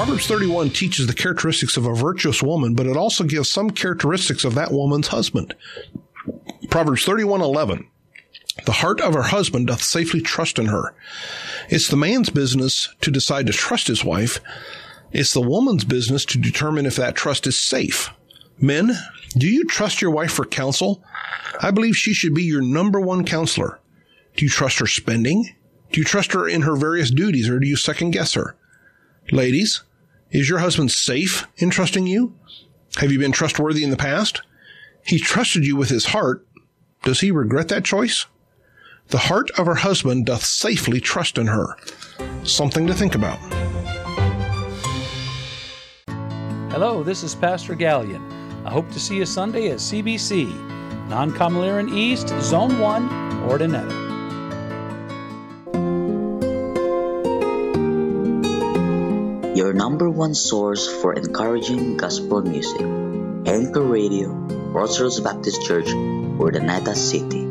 Proverbs 31 teaches the characteristics of a virtuous woman, but it also gives some characteristics of that woman's husband. Proverbs 31:11. The heart of her husband doth safely trust in her. It's the man's business to decide to trust his wife. It's the woman's business to determine if that trust is safe. Men, do you trust your wife for counsel? I believe she should be your number one counselor. Do you trust her spending? Do you trust her in her various duties, or do you second guess her? Ladies, is your husband safe in trusting you? Have you been trustworthy in the past? He trusted you with his heart. Does he regret that choice? The heart of her husband doth safely trust in her. Something to think about. Hello, this is Pastor Gallion. I hope to see you Sunday at CBC, Non-Comaliran East, Zone 1, Ordinetta. Your number one source for encouraging gospel music. Anchor Radio, Crossroads Baptist Church, Ordinetta City.